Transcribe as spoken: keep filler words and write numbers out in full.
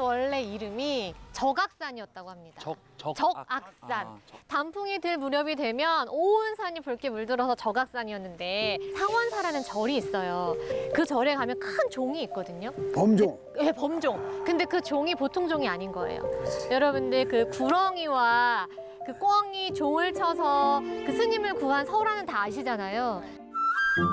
원래 이름이 적악산이었다고 합니다. 적, 적, 적악산. 아, 적. 단풍이 들 무렵이 되면 온 산이 붉게 물들어서 적악산이었는데 상원사라는 절이 있어요. 그 절에 가면 큰 종이 있거든요. 범종. 네, 범종. 근데 그 종이 보통 종이 아닌 거예요. 여러분들 그 구렁이와 그 꿩이 종을 쳐서 그 스님을 구한 설화는 다 아시잖아요.